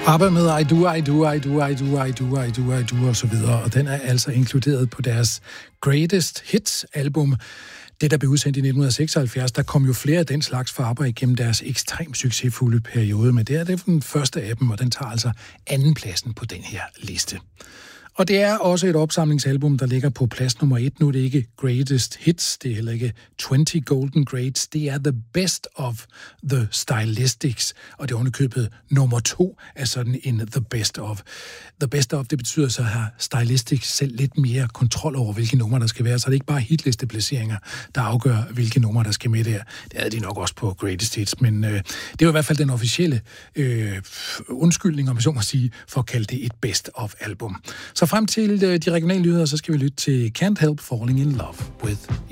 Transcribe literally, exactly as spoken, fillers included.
ABBA med I do, I do, I do, I do, I do, I do, I do, og så videre. Og den er altså inkluderet på deres Greatest Hits-album. Det, der blev udsendt i nitten seksoghalvfjerds, der kom jo flere af den slags fra ABBA igennem deres ekstremt succesfulde periode. Men det er det den første af dem, og den tager altså andenpladsen på den her liste. Og det er også et opsamlingsalbum, der ligger på plads nummer et. Nu er det ikke Greatest Hits, det er heller ikke tyve Golden Greats. Det er The Best of the Stylistics, og det er underkøbet nummer to af sådan en The Best of. The Best of, det betyder så, at har Stylistics selv lidt mere kontrol over, hvilke numre der skal være. Så det er ikke bare hitlisteplaceringer, der afgør, hvilke numre der skal med der. Det havde de nok også på Greatest Hits, men øh, det er jo i hvert fald den officielle øh, undskyldning, om jeg så må sige, for at kalde det et Best of album. Så frem til de regionale nyheder, så skal vi lytte til Can't Help Falling in Love with